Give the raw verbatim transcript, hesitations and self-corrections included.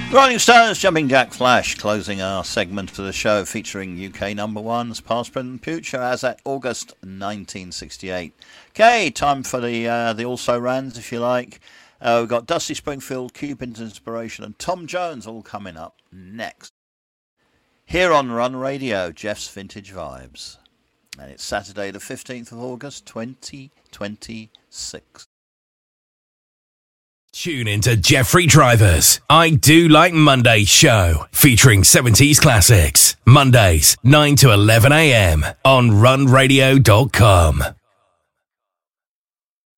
Rolling Stones, Jumping Jack Flash, closing our segment of the show featuring U K number ones, past, present, future, as at August nineteen sixty-eight. Okay, time for the uh, the also-rans, if you like. Uh, we've got Dusty Springfield, Cupid Inspiration, and Tom Jones all coming up next. Here on Run Radio, Jeff's Vintage Vibes. And it's Saturday the fifteenth of August, twenty twenty-six. Tune into Jeffrey Driver's I Do Like Mondays show, featuring seventies classics. Mondays, nine to eleven a.m. on run radio dot com.